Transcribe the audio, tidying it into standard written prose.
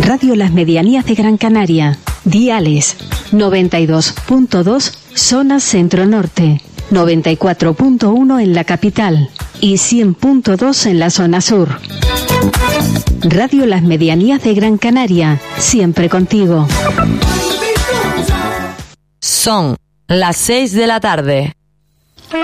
Radio Las Medianías de Gran Canaria. Diales 92.2 zona centro-norte, 94.1 en la capital y 100.2 en la zona sur. Radio Las Medianías de Gran Canaria, siempre contigo. Son las 6 de la tarde.